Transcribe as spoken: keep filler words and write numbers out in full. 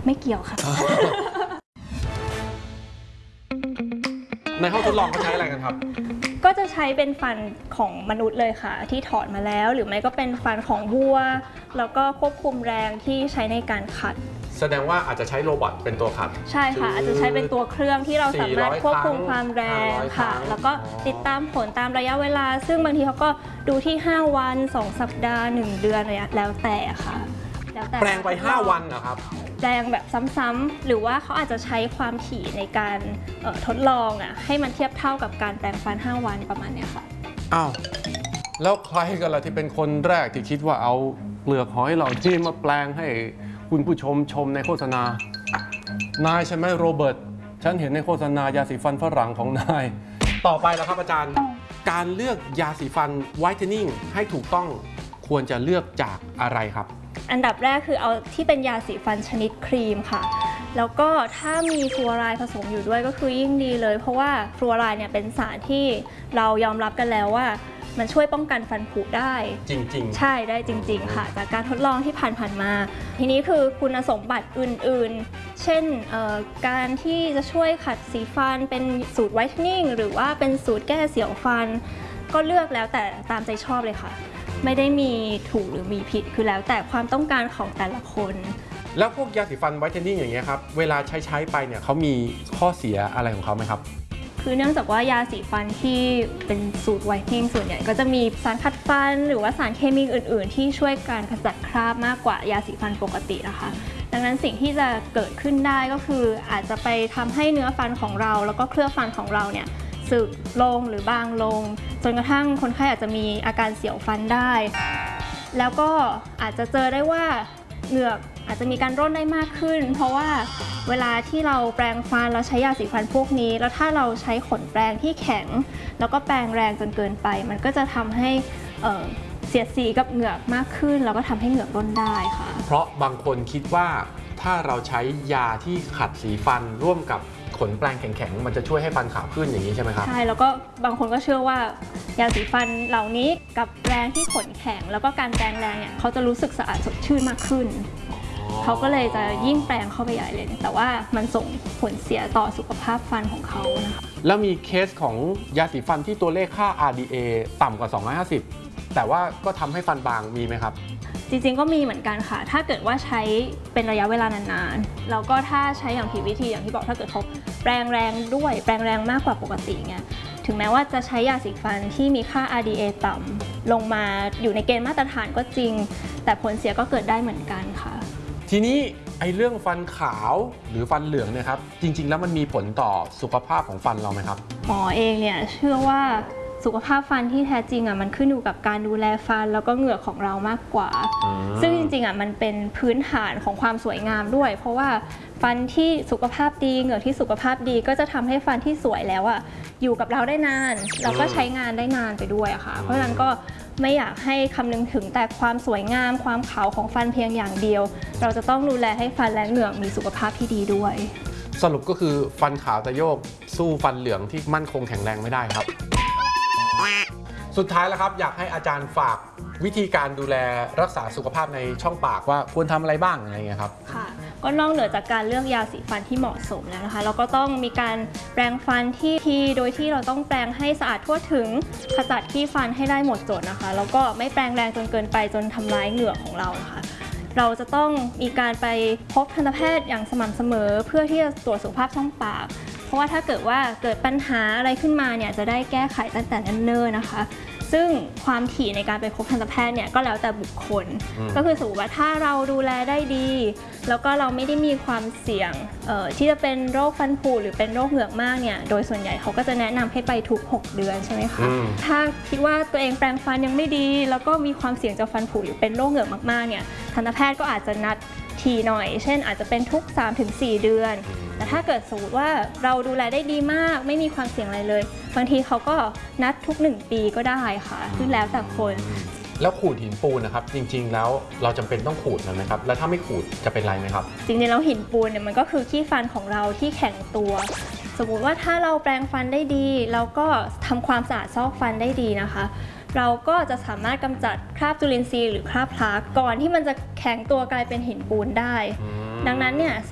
ไม่เกี่ยวค่ะในห้องทดลองเขาใช้อะไรกันครับก็จะใช้เป็นฟันของมนุษย์เลยค่ะที่ถอดมาแล้วหรือไม่ก็เป็นฟันของวัวแล้วก็ควบคุมแรงที่ใช้ในการขัดแสดงว่าอาจจะใช้โรบอทเป็นตัวขัดใช่ค่ะอาจจะใช้เป็นตัวเครื่องที่เราสามารถควบคุมความแรงค่ะแล้วก็ติดตามผลตามระยะเวลาซึ่งบางทีเขาก็ดูที่ห้าวันสองสัปดาห์หนึ่งเดือนอะไรแล้วแต่ค่ะแล้วแต่แปลงไปห้าวันเหรอครับแปลงแบบซ้ำๆหรือว่าเขาอาจจะใช้ความถี่ในการทดลองอ่ะให้มันเทียบเท่ากับการแปลงฟันห้าวันประมาณนี้ค่ะอ้าวแล้วใครกันล่ะที่เป็นคนแรกที่คิดว่าเอาเปลือกหอยเหล่านี้มาแปลงให้คุณผู้ชมชมในโฆษณานายใช่ไหมโรเบิร์ตฉันเห็นในโฆษณายาสีฟันฝรั่งของนายต่อไปแล้วครับอาจารย์การเลือกยาสีฟันไวท์เทนนิ่งให้ถูกต้องควรจะเลือกจากอะไรครับอันดับแรกคือเอาที่เป็นยาสีฟันชนิดครีมค่ะแล้วก็ถ้ามีฟลูออไรด์ผสมอยู่ด้วยก็คือยิ่งดีเลยเพราะว่าฟลูออไรด์เนี่ยเป็นสารที่เรายอมรับกันแล้วว่ามันช่วยป้องกันฟันผุได้จริงๆใช่ได้จริงๆค่ะจากการทดลองที่ผ่านๆมาทีนี้คือคุณสมบัติอื่นๆเช่นการที่จะช่วยขัดสีฟันเป็นสูตรไวท์เทนนิ่งหรือว่าเป็นสูตรแก้เสียวฟันก็เลือกแล้วแต่ตามใจชอบเลยค่ะไม่ได้มีถูกหรือมีผิดคือแล้วแต่ความต้องการของแต่ละคนแล้วพวกยาสีฟันไวท์เทนนิ่งอย่างเงี้ยครับเวลาใช้ใช้ไปเนี่ยเขามีข้อเสียอะไรของเขาไหมครับคือเนื่องจากว่ายาสีฟันที่เป็นสูตรไวท์เทนนิ่งส่วนใหญ่ก็จะมีสารขัดฟันหรือว่าสารเคมีอื่นๆที่ช่วยการขจัดคราบมากกว่ายาสีฟันปกตินะคะดังนั้นสิ่งที่จะเกิดขึ้นได้ก็คืออาจจะไปทำให้เนื้อฟันของเราแล้วก็เคลือบฟันของเราเนี่ยสึกลงหรือบางลงจนกระทั่งคนไข้อาจจะมีอาการเสียวฟันได้แล้วก็อาจจะเจอได้ว่าเหงือกอาจจะมีการร่นได้มากขึ้นเพราะว่าเวลาที่เราแปรงฟันเราใช้ยาสีฟันพวกนี้แล้วถ้าเราใช้ขนแปรงที่แข็งแล้วก็แปรงแรงจนเกินไปมันก็จะทำให้เอ่อเสียดสีกับเหงือกมากขึ้นแล้วก็ทำให้เหงือกร่นได้ค่ะเพราะบางคนคิดว่าถ้าเราใช้ยาที่ขัดสีฟันร่วมกับขนแปรงแข็งๆมันจะช่วยให้ฟันขาวขึ้นอย่างนี้ใช่ไหมครับใช่แล้วก็บางคนก็เชื่อว่ายาสีฟันเหล่านี้กับแปรงที่ขนแข็งแล้วก็การแปรงแรงเนี่ยเขาจะรู้สึกสะอาดสดชื่นมากขึ้นเขาก็เลยจะยิ่งแปรงเข้าไปใหญ่เลยแต่ว่ามันส่งผลเสียต่อสุขภาพฟันของเขานะคะแล้วมีเคสของยาสีฟันที่ตัวเลขค่า อาร์ ดี เอ ต่ำกว่าสองร้อยห้าสิบแต่ว่าก็ทำให้ฟันบางมีไหมครับจริงๆก็มีเหมือนกันค่ะถ้าเกิดว่าใช้เป็นระยะเวลานานๆแล้วก็ถ้าใช้อย่างผิดวิธีอย่างที่บอกถ้าเกิดเขาแปรงแรงด้วยแปรงแรงมากกว่าปกติเนี่ยถึงแม้ว่าจะใช้ยาสีฟันที่มีค่า อาร์ ดี เอ ต่ำลงมาอยู่ในเกณฑ์มาตรฐานก็จริงแต่ผลเสียก็เกิดได้เหมือนกันค่ะทีนี้ไอ้เรื่องฟันขาวหรือฟันเหลืองเนี่ยครับจริงๆแล้วมันมีผลต่อสุขภาพของฟันเราไหมครับหมอเองเนี่ยเชื่อว่าสุขภาพฟันที่แท้จริงอ่ะมันขึ้นอยู่กับการดูแลฟันแล้วก็เหงือกของเรามากกว่าซึ่งจริงๆอ่ะมันเป็นพื้นฐานของความสวยงามด้วยเพราะว่าฟันที่สุขภาพดีเหงือกที่สุขภาพดีก็จะทำให้ฟันที่สวยแล้วอ่ะอยู่กับเราได้นานแล้วก็ใช้งานได้นานไปด้วยอะค่ะเพราะฉะนั้นก็ไม่อยากให้คำนึงถึงแต่ความสวยงามความขาวของฟันเพียงอย่างเดียวเราจะต้องดูแลให้ฟันและเหงือกมีสุขภาพที่ดีด้วยสรุปก็คือฟันขาวแต่โยกสู้ฟันเหลืองที่มั่นคงแข็งแรงไม่ได้ครับสุดท้ายแล้วครับอยากให้อาจารย์ฝากวิธีการดูแลรักษาสุขภาพในช่องปากว่าควรทำอะไรบ้างอะไรเงี้ยครับค่ะก็นอกเหนือจากการเลือกยาสีฟันที่เหมาะสมแล้วนะคะเราก็ต้องมีการแปรงฟันที่ทีโดยที่เราต้องแปรงให้สะอาดทั่วถึงขจัดขี้ฟันให้ได้หมดจดนะคะแล้วก็ไม่แปรงแรงจนเกินไปจนทำร้ายเหงือกของเรานะคะเราจะต้องมีการไปพบทันตแพทย์อย่างสม่ำเสมอเพื่อที่จะตรวจสุขภาพช่องปากเพราะว่าถ้าเกิดว่าเกิดปัญหาอะไรขึ้นมาเนี่ยจะได้แก้ไขตั้งแต่เนิ่นๆนะคะซึ่งความถี่ในการไปพบทันตแพทย์เนี่ยก็แล้วแต่บุคคลก็คือสมมติว่าถ้าเราดูแลได้ดีแล้วก็เราไม่ได้มีความเสี่ยงที่จะเป็นโรคฟันผุหรือเป็นโรคเหงือกมากเนี่ยโดยส่วนใหญ่เขาก็จะแนะนำให้ไปทุกหกเดือนใช่ไหมคะถ้าคิดว่าตัวเองแปรงฟันยังไม่ดีแล้วก็มีความเสี่ยงจะฟันผุหรือเป็นโรคเหงือกมากๆเนี่ยทันตแพทย์ก็อาจจะนัดทีหน่อยเช่นอาจจะเป็นทุก สามถึงสี่ เดือนแต่ถ้าเกิดสมมติว่าเราดูแลได้ดีมากไม่มีความเสี่ยงอะไรเลยบางทีเขาก็นัดทุกหนึ่งปีก็ได้ค่ะซึ่งแล้วแต่คนแล้วขูดหินปูนนะครับจริงๆแล้วเราจำเป็นต้องขูดมันไหมครับแล้วถ้าไม่ขูดจะเป็นไรไหมครับจริงๆแล้วหินปูนเนี่ยมันก็คือขี้ฟันของเราที่แข็งตัวสมมุติว่าถ้าเราแปรงฟันได้ดีแล้วก็ทำความสะอาดซอกฟันได้ดีนะคะเราก็จะสามารถกำจัดคราบจุลินทรีย์หรือคราบพลาสก่อนที่มันจะแข็งตัวกลายเป็นหินปูนได้ดังนั้นเนี่ย